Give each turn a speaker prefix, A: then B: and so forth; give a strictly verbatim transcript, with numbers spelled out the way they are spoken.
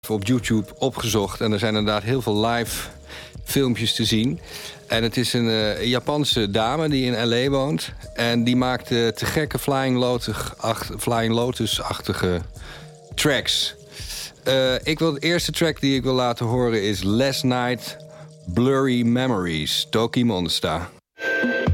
A: op YouTube opgezocht. En er zijn inderdaad heel veel live filmpjes te zien. En het is een uh, Japanse dame die in L A woont. En die maakt uh, te gekke Flying Lotus-achtige Flying Lotus-achtige tracks. Uh, ik wil, de eerste track die ik wil laten horen is Last Night Blurry Memories, Toki Monsta.